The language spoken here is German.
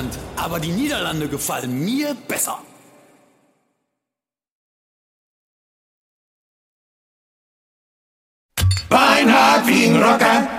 Niederland, aber die Niederlande gefallen mir besser. Beinhard wie ein Rocker,